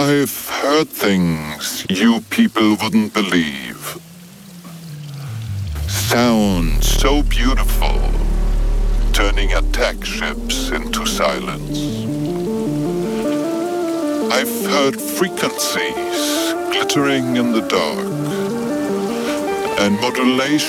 I've heard things you people wouldn't believe. Sounds so beautiful, turning attack ships into silence. I've heard frequencies glittering in the dark, and modulation